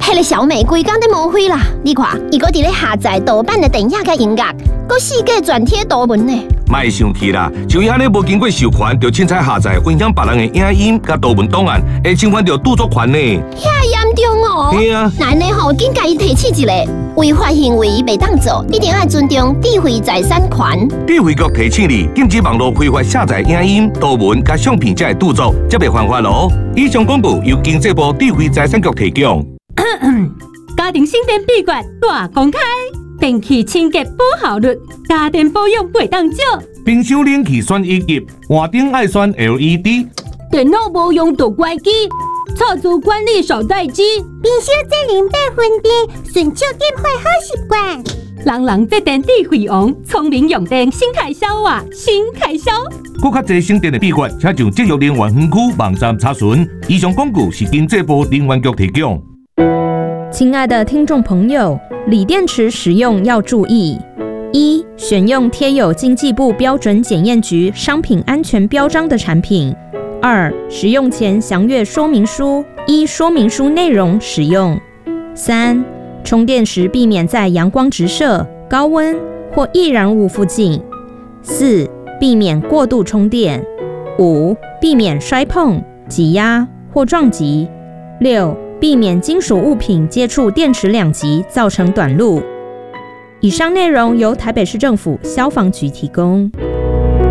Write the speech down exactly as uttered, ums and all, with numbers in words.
迄个小美规工都无灰啦！你看，伊搁伫咧下载盗版的电影甲音乐，搁四界转贴图文呢。 莫生气啦，像伊安尼无经过授权就凊彩下载分享别人的影音甲图文档案，会侵犯到著作权呢。 遐严重哦！ 对啊， 那呢吼，紧甲伊提起一个违法行为袂当做，一定要尊重智慧财产权。 智慧局提醒你，禁止网络非法下载影音、图文甲相片才会著作，则袂犯法咯。以上广告由经济部智慧财产局提供。 家庭省电秘诀大公开，电器清洁保效率，家电保养袂当少。 冰箱冷气选一级，换顶爱选 L E D。 电脑无用就关机，插座管理少待机。 冰箱在零八分电，顺手点坏好习惯。 人人节电智慧王，聪明用电新开销啊，新开销。 更较侪省电的秘诀，请上节约能源园区网站查询。以上广告是经济部能源局提供。 亲爱的听众朋友，锂电池使用要注意：一、选用贴有经济部标准检验局商品安全标章的产品；二、使用前详阅说明书，依说明书内容使用；三、充电时避免在阳光直射、高温或易燃物附近；四、避免过度充电；五、避免摔碰、挤压或撞击；六、避免金属物品接触电池两极造成短路。以上内容由台北市政府消防局提供。